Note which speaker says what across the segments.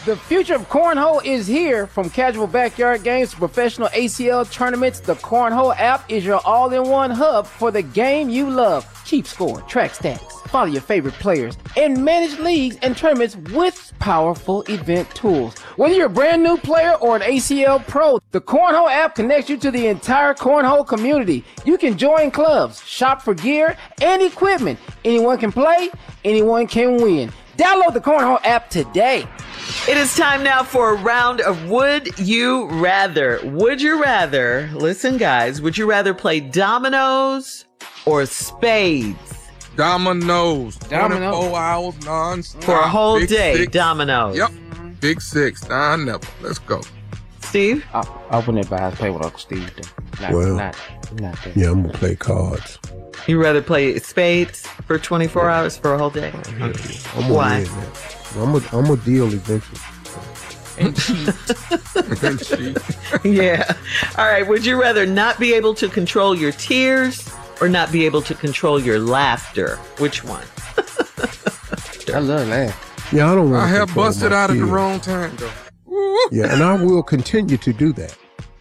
Speaker 1: The future of cornhole is here. From casual backyard games to professional ACL tournaments, the Cornhole app is your all-in-one hub for the game you love. Keep score, track stats, follow your favorite players, and manage leagues and tournaments with powerful event tools. Whether you're a brand new player or an ACL pro, the Cornhole app connects you to the entire cornhole community. You can join clubs, shop for gear and equipment. Anyone can play, anyone can win. Download the Cornhole app today.
Speaker 2: It is time now for a round of Would You Rather. Would you rather, listen guys, would you rather play dominoes or spades?
Speaker 3: Dominoes.
Speaker 1: 24
Speaker 3: hours non-stop.
Speaker 2: For a whole
Speaker 3: Big
Speaker 2: day,
Speaker 3: six.
Speaker 2: dominoes.
Speaker 3: Yep. Big six. Nah, never. Let's go.
Speaker 2: Steve?
Speaker 1: I wouldn't advise play with Uncle Steve, though. Not that.
Speaker 4: Yeah, I'm going to play cards.
Speaker 2: You rather play spades for 24 hours for a whole day?
Speaker 4: I'm gonna
Speaker 2: Why?
Speaker 4: win that. I'm a deal eventually.
Speaker 2: Yeah. All right. Would you rather not be able to control your tears or not be able to control your laughter? Which one?
Speaker 1: I love that.
Speaker 4: Yeah, I don't want
Speaker 3: I
Speaker 4: to
Speaker 3: have
Speaker 4: control
Speaker 3: busted
Speaker 4: my
Speaker 3: out at the
Speaker 4: feelings.
Speaker 3: wrong time, though.
Speaker 4: Yeah, and I will continue to do that.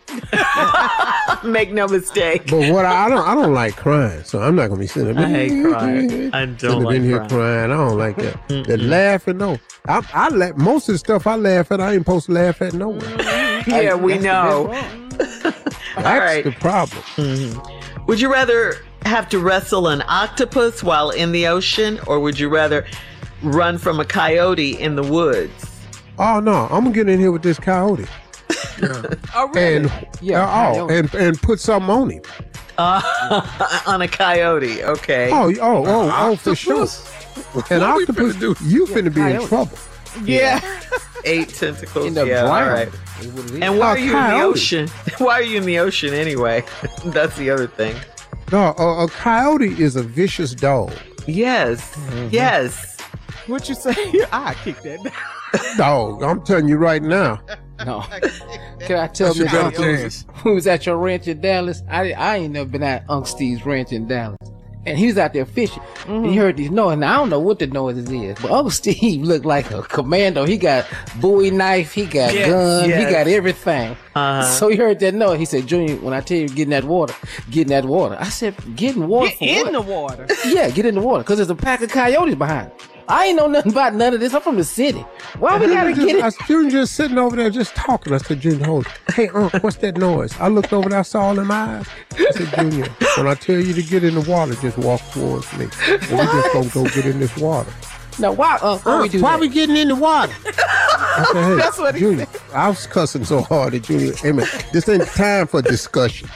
Speaker 2: Make no mistake.
Speaker 4: But what I don't like crying, so I'm not gonna be sitting there.
Speaker 2: I hate crying. I don't
Speaker 4: sitting
Speaker 2: like
Speaker 4: in here
Speaker 2: crying.
Speaker 4: crying. I don't like that. That laughing, no. I laugh. Most of the stuff I laugh at, I ain't supposed to laugh at nowhere.
Speaker 2: Yeah, we know.
Speaker 4: That's
Speaker 2: right.
Speaker 4: the problem.
Speaker 2: Would you rather have to wrestle an octopus while in the ocean, or would you rather run from a coyote in the woods?
Speaker 4: Oh no, I'm gonna get in here with this coyote
Speaker 1: Oh, really?
Speaker 4: and and put something on him.
Speaker 2: On a coyote, okay.
Speaker 4: Oh, for sure. And
Speaker 3: What we
Speaker 4: octopus,
Speaker 3: finna do?
Speaker 4: you finna be in
Speaker 1: coyote.
Speaker 4: trouble.
Speaker 2: Yeah. 8 tentacles.
Speaker 1: In the
Speaker 2: Yeah, all
Speaker 1: brown.
Speaker 2: right. And why are you in the
Speaker 4: coyote.
Speaker 2: ocean? Why are you in the ocean anyway? That's the other thing.
Speaker 4: No, a coyote is a vicious dog.
Speaker 2: Yes. Yes.
Speaker 5: What you say? I kick that down.
Speaker 4: Dog, I'm telling you right now.
Speaker 1: No. Can I tell
Speaker 3: That's your
Speaker 1: me
Speaker 3: better
Speaker 1: about
Speaker 3: chance.
Speaker 1: who was at your ranch in Dallas? I ain't never been at Uncle Steve's ranch in Dallas. And he was out there fishing. And he heard these noises. Now, I don't know what the noises is, but Uncle Steve looked like a commando. He got Bowie knife, he got gun,
Speaker 2: yes.
Speaker 1: he got everything. So he heard that noise. He said, Junior, when I tell you get in that water. I said, get in water
Speaker 5: Get
Speaker 1: for
Speaker 5: in
Speaker 1: what?
Speaker 5: the water.
Speaker 1: Yeah, get in the water, because there's a pack of coyotes behind it. I ain't know nothing about none of this. I'm from the city. Why we gotta get it?
Speaker 4: Junior just sitting over there just talking. I said, Junior, hold it. Hey, what's that noise? I looked over there, I saw all in my eyes. I said, Junior, when I tell you to get in the water, just walk towards me. And we just gonna go get in this water.
Speaker 1: No, why we do
Speaker 4: Why
Speaker 1: that?
Speaker 4: we getting in the water? I said, hey,
Speaker 5: That's what he
Speaker 4: Junior, I was cussing so hard at Junior. Hey, man, this ain't time for discussion.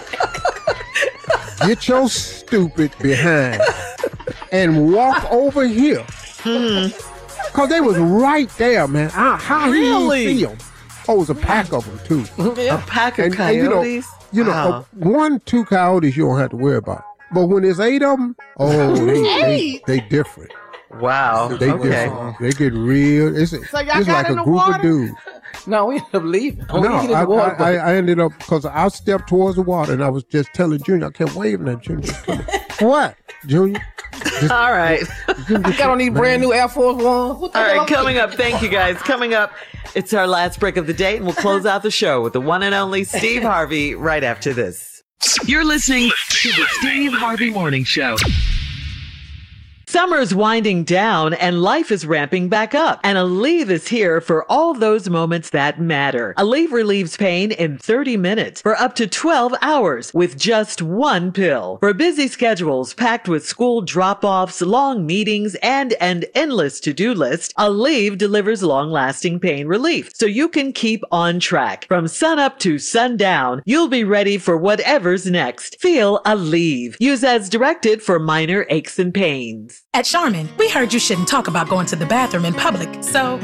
Speaker 4: Get your stupid behind and walk over here. Cause they was right there, man. How
Speaker 5: Really?
Speaker 4: he didn't see them? Oh, it was a pack of them too.
Speaker 2: A pack of
Speaker 4: And
Speaker 2: coyotes?
Speaker 4: you know,
Speaker 2: Wow.
Speaker 4: 1-2 coyotes you don't have to worry about. But when there's 8 of them, oh, they different.
Speaker 2: Wow.
Speaker 4: They
Speaker 2: Okay.
Speaker 4: different. They get real. It's
Speaker 5: y'all
Speaker 4: it's
Speaker 5: got
Speaker 4: like
Speaker 5: in
Speaker 4: a
Speaker 5: the
Speaker 4: group
Speaker 5: water?
Speaker 4: of dudes.
Speaker 1: No, we ended up leaving.
Speaker 4: No,
Speaker 1: We get in the water, but-
Speaker 4: I ended up because I stepped towards the water and I was just telling Junior, I kept waving at Junior. What, Junior?
Speaker 2: All right.
Speaker 1: I got on these brand new Air Force One. What the
Speaker 2: All
Speaker 1: hell?
Speaker 2: right, coming up, thank you guys. Coming up, it's our last break of the day, and we'll close out the show with the one and only Steve Harvey right after this.
Speaker 6: You're listening to the Steve Harvey Morning Show.
Speaker 2: Summer's winding down and life is ramping back up. And Aleve is here for all those moments that matter. Aleve relieves pain in 30 minutes for up to 12 hours with just one pill. For busy schedules packed with school drop-offs, long meetings, and an endless to-do list, Aleve delivers long-lasting pain relief so you can keep on track. From sunup to sundown, you'll be ready for whatever's next. Feel Aleve. Use as directed for minor aches and pains.
Speaker 7: At Charmin, we heard you shouldn't talk about going to the bathroom in public, so